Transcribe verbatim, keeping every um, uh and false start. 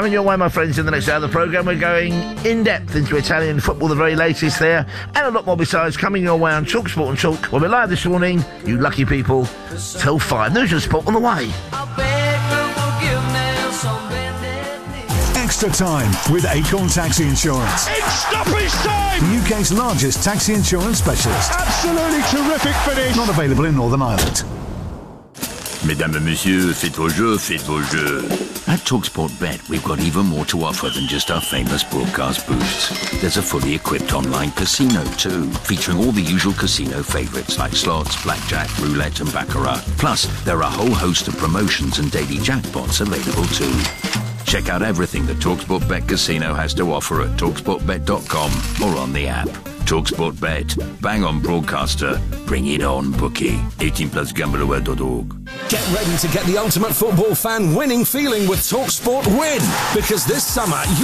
Coming your way, my friends, in the next hour of the programme, we're going in-depth into Italian football, the very latest there, and a lot more besides, coming your way on Talk Sport and Talk. We'll be live this morning, you lucky people, till five. News and sport on the way. Extra time with Acorn Taxi Insurance. It's stoppage time! The U K's largest taxi insurance specialist. Absolutely terrific finish. Not available in Northern Ireland. Mesdames et messieurs, faites vos jeux, faites vos jeux. At TalkSport Bet, we've got even more to offer than just our famous broadcast booths. There's a fully equipped online casino too, featuring all the usual casino favourites like slots, blackjack, roulette and baccarat. Plus, there are a whole host of promotions and daily jackpots available too. Check out everything that TalkSport Bet Casino has to offer at talk sport bet dot com or on the app. TalkSport Bet. Bang on broadcaster. Bring it on, bookie. eighteen plus gamble aware dot org. Get ready to get the ultimate football fan winning feeling with TalkSport Win. Because this summer, you